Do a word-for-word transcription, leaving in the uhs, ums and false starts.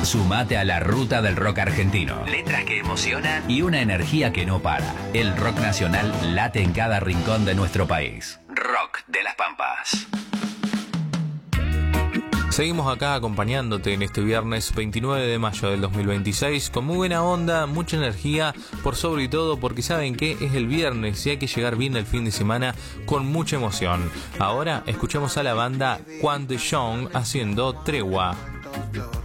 Sumate a la ruta del rock argentino. Letras que emocionan y una energía que no para. El rock nacional late en cada rincón de nuestro país. Rock de las Pampas. Seguimos acá acompañándote en este viernes veintinueve de mayo del dos mil veintiséis con muy buena onda, mucha energía, por sobre todo porque saben que es el viernes y hay que llegar bien el fin de semana con mucha emoción. Ahora escuchamos a la banda Quan de Jong haciendo Tregua.